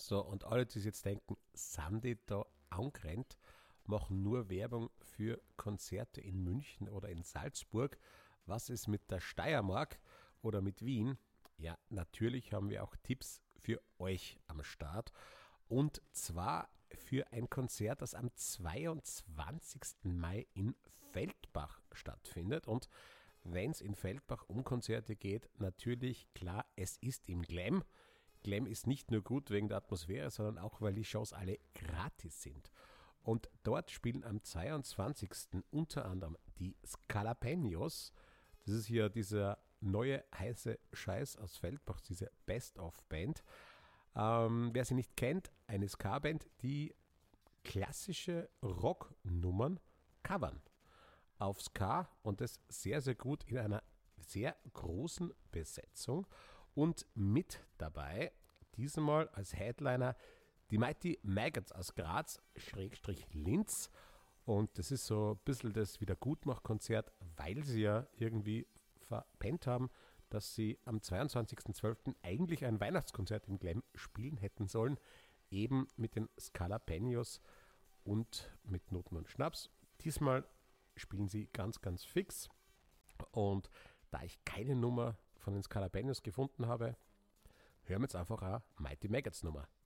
So, und alle, die sich jetzt denken, sind die da angerannt, machen nur Werbung für Konzerte in München oder in Salzburg. Was ist mit der Steiermark oder mit Wien? Ja, natürlich haben wir auch Tipps für euch am Start. Und zwar für ein Konzert, das am 22. Mai in Feldbach stattfindet. Und wenn es in Feldbach um Konzerte geht, natürlich klar, es ist im Glam. Glam ist nicht nur gut wegen der Atmosphäre, sondern auch, weil die Shows alle gratis sind. Und dort spielen am 22. unter anderem die Scalapenos. Das ist hier dieser neue heiße Scheiß aus Feldbach, diese Best-of-Band. Wer sie nicht kennt, eine Ska-Band, die klassische Rocknummern covern auf Ska und das sehr, sehr gut in einer sehr großen Besetzung. Und mit dabei, diesmal als Headliner, die Mighty Maggots aus Graz, Schrägstrich Linz. Und das ist so ein bisschen das Wiedergutmachkonzert, weil sie ja irgendwie verpennt haben, dass sie am 22.12. eigentlich ein Weihnachtskonzert im Glam spielen hätten sollen. Eben mit den Scalapenos und mit Noten und Schnaps. Diesmal spielen sie ganz, ganz fix. Und da ich keine Nummer von den Scalapenos gefunden habe, hören wir jetzt einfach eine Mighty Maggots Nummer.